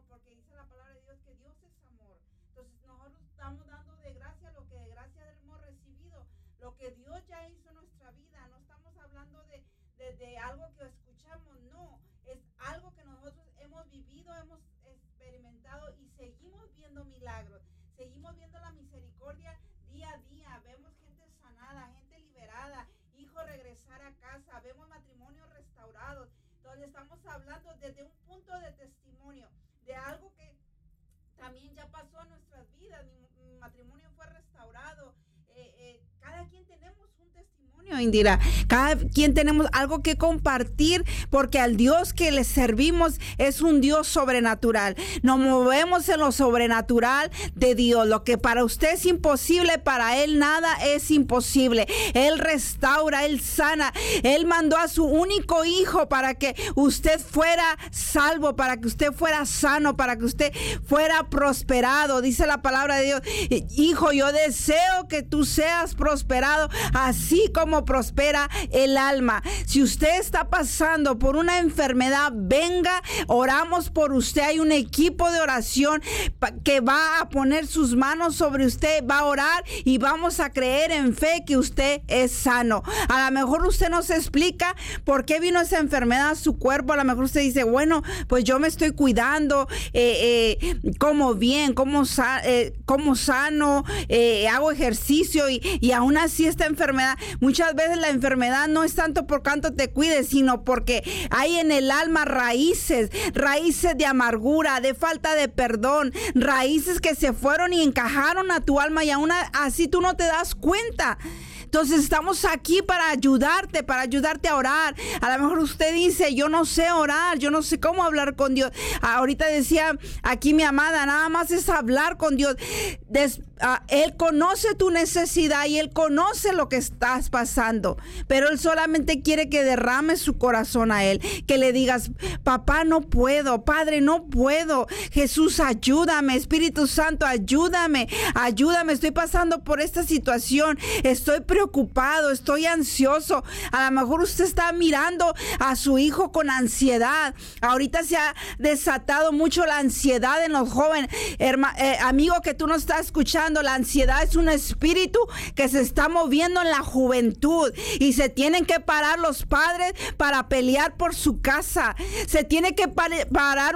porque dice la palabra de Dios que Dios es amor. Entonces nosotros estamos dando de gracia lo que de gracia hemos recibido, lo que Dios ya hizo en nuestra vida. No estamos hablando de algo que escuchamos, no, es algo que nosotros hemos vivido, hemos experimentado y seguimos viendo milagros, seguimos viendo la misericordia día a día. Vemos gente sanada, gente liberada, hijos regresar a casa, vemos matrimonios restaurados, donde estamos hablando desde un punto de testimonio de algo que también ya pasó en nuestras vidas. Mi matrimonio fue restaurado. Cada quien tenemos un testimonio, Indira. Cada quien tenemos algo que compartir, porque al Dios que le servimos es un Dios sobrenatural. Nos movemos en lo sobrenatural de Dios. Lo que para usted es imposible, para Él nada es imposible. Él restaura, Él sana. Él mandó a su único hijo para que usted fuera salvo, para que usted fuera sano, para que usted fuera prosperado. Dice la palabra de Dios: hijo, yo deseo que tú seas prosperado, así como prospera el alma. Si usted está pasando por una enfermedad, venga, oramos por usted. Hay un equipo de oración que va a poner sus manos sobre usted, va a orar y vamos a creer en fe que usted es sano. A lo mejor usted no se explica por qué vino esa enfermedad a su cuerpo. A lo mejor usted dice, bueno, pues yo me estoy cuidando, como bien, como sano, hago ejercicio y aún así esta enfermedad, muchas veces la enfermedad no es tanto por cuánto te cuides, sino porque hay en el alma raíces de amargura, de falta de perdón, raíces que se fueron y encajaron a tu alma y aún así tú no te das cuenta. Entonces estamos aquí para ayudarte a orar. A lo mejor usted dice, yo no sé orar, yo no sé cómo hablar con Dios. Ahorita decía aquí mi amada, nada más es hablar con Dios. Él conoce tu necesidad y Él conoce lo que estás pasando, pero Él solamente quiere que derrames su corazón a Él, que le digas, papá, no puedo, Padre, no puedo, Jesús, ayúdame, Espíritu Santo, ayúdame, estoy pasando por esta situación, estoy preocupado, estoy ansioso. A lo mejor usted está mirando a su hijo con ansiedad. Ahorita se ha desatado mucho la ansiedad en los jóvenes. Amigo que tú no estás escuchando, la ansiedad es un espíritu que se está moviendo en la juventud y se tienen que parar los padres para pelear por su casa. Se tiene que parar